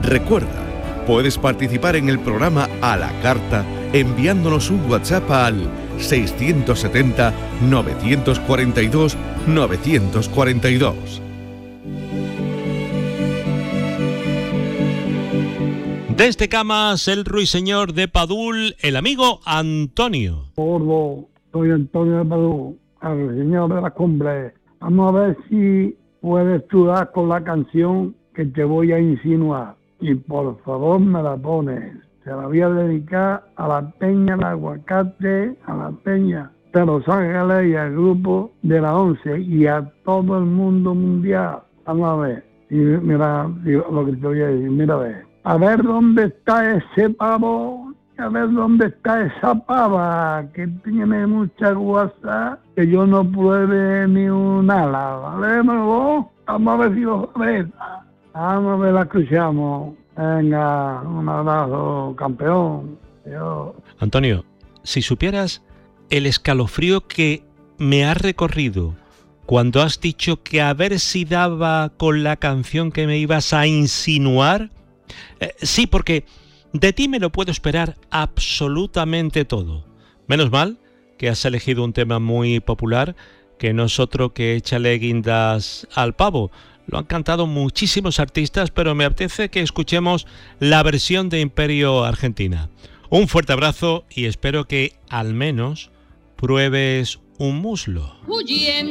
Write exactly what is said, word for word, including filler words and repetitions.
Recuerda, puedes participar en el programa a la carta enviándonos un WhatsApp al seiscientos setenta, novecientos cuarenta y dos, novecientos cuarenta y dos. Desde Camas, el ruiseñor de Padul, el amigo Antonio. Gordo, soy Antonio de Padul, el ruiseñor de la cumbre. Vamos a ver si puedes estudiar con la canción que te voy a insinuar. Y por favor me la pones. Se la voy a dedicar a la Peña del Aguacate, a la Peña de Los Ángeles y al grupo de la once y a todo el mundo mundial. Vamos a ver. Y mira lo que te voy a decir. Mira a ver. A ver dónde está ese pavo. A ver dónde está esa pava que tiene mucha guasa que yo no pruebe ni un ala. ¿Vale, Margot? Vamos a ver si lo sabes. Vamos a ver, la escuchamos. Venga, un abrazo, campeón. Dios. Antonio, si supieras el escalofrío que me ha recorrido cuando has dicho que a ver si daba con la canción que me ibas a insinuar. Eh, sí, porque de ti me lo puedo esperar absolutamente todo. Menos mal que has elegido un tema muy popular, que no es otro que Échale guindas al pavo. Lo han cantado muchísimos artistas, pero me apetece que escuchemos la versión de Imperio Argentina. Un fuerte abrazo y espero que al menos pruebes un muslo.